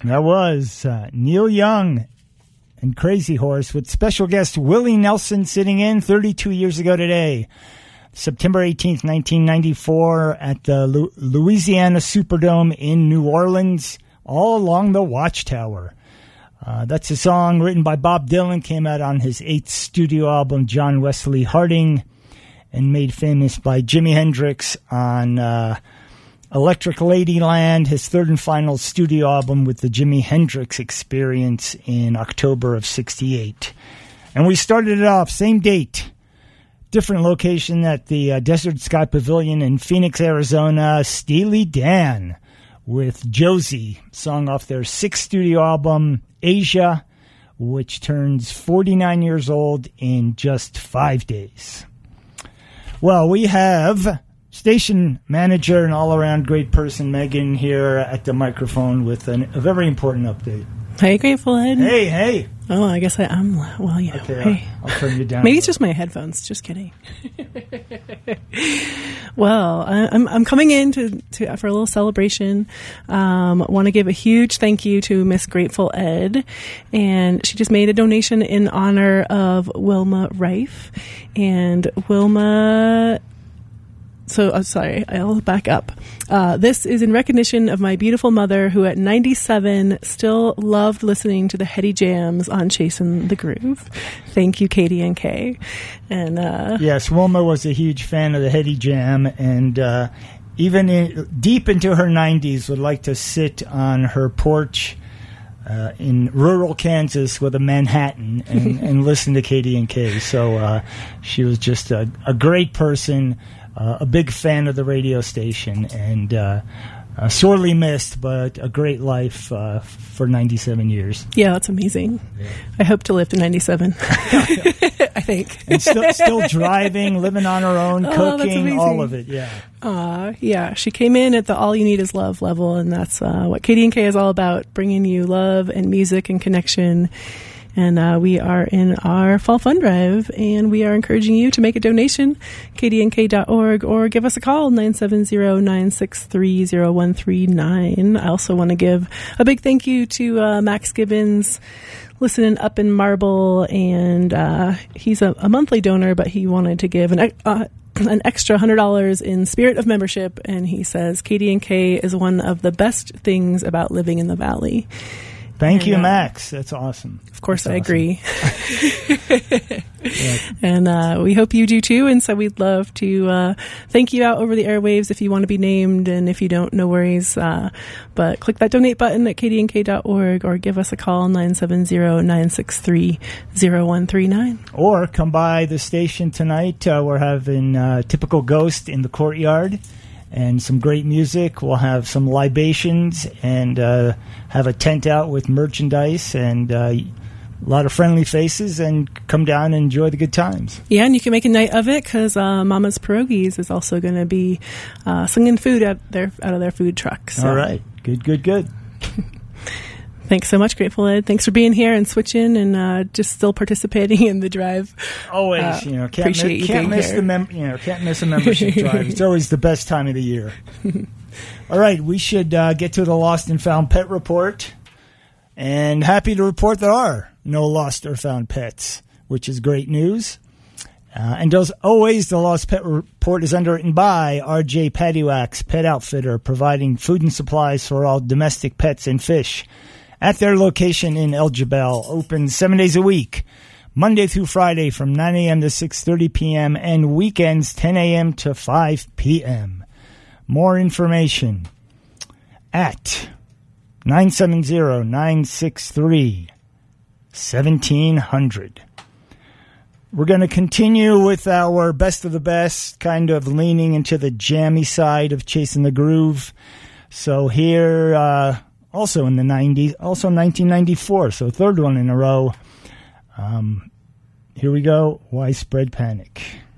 That was Neil Young and Crazy Horse with special guest Willie Nelson sitting in 32 years ago today. September 18th, 1994 at the Louisiana Superdome in New Orleans, all along the Watchtower. That's a song written by Bob Dylan, came out on his 8th studio album, John Wesley Harding, and made famous by Jimi Hendrix on Electric Ladyland, his third and final studio album with the Jimi Hendrix Experience in October of 68. And we started it off, same date, different location at the Desert Sky Pavilion in Phoenix, Arizona, Steely Dan with Josie, song off their 6th studio album, Asia, which turns 49 years old in just 5 days. Well, we have station manager and all-around great person, Megan, here at the microphone with a very important update. Hey, Grateful Ed. Hey. Oh, I guess I'm. Well, yeah. Okay, hey. I'll turn you down. Maybe it's just my headphones. Just kidding. Well, I'm coming in for a little celebration. Want to give a huge thank you to Miss Grateful Ed, and she just made a donation in honor of Wilma Rife, and Wilma. So, sorry, I'll back up. This is in recognition of my beautiful mother, who at 97 still loved listening to the heady jams on Chasing the Groove. Thank you, Katie and Kay. And yes, Wilma was a huge fan of the heady jam, and even deep into her 90s, would like to sit on her porch in rural Kansas with a Manhattan and listen to Katie and Kay. So she was just a great person. A big fan of the radio station, and sorely missed, but a great life for 97 years. Yeah, that's amazing. Yeah. I hope to live to 97. I think. And still driving, living on her own, cooking, all of it, yeah. Yeah, she came in at the all you need is love level, and that's what Katie and Kay is all about, bringing you love and music and connection. And we are in our fall fund drive, and we are encouraging you to make a donation, kdnk.org, or give us a call, 970-963-0139. I also want to give a big thank you to Max Gibbons, listening up in Marble, and he's a monthly donor, but he wanted to give an extra $100 in spirit of membership, and he says KD&K is one of the best things about living in the Valley. Thank you, Max. That's awesome. Of course, That's I agree. Yeah. And we hope you do too. And so we'd love to thank you out over the airwaves if you want to be named. And if you don't, no worries. But click that donate button at kdnk.org or give us a call, 970-963-0139. Or come by the station tonight. We're having Typical Ghost in the courtyard. And some great music. We'll have some libations and have a tent out with merchandise and a lot of friendly faces, and come down and enjoy the good times. Yeah, and you can make a night of it because Mama's Pierogies is also going to be slinging food out of their food truck. So. All right. Good. Thanks so much, Grateful Ed. Thanks for being here and switching and just still participating in the drive. Always, can't miss a membership drive. It's always the best time of the year. All right, we should get to the Lost and Found Pet Report. And happy to report there are no lost or found pets, which is great news. And as always, the Lost Pet Report is underwritten by R.J. Pattywax Pet Outfitter, providing food and supplies for all domestic pets and fish. At their location in El Jebel, open 7 days a week, Monday through Friday from 9 a.m. to 6:30 p.m. and weekends 10 a.m. to 5 p.m. More information at 970-963-1700. We're going to continue with our best of the best, kind of leaning into the jammy side of Chasing the Groove. So here... also in the 90s, also 1994, so third one in a row. Here we go. Why Spread Panic?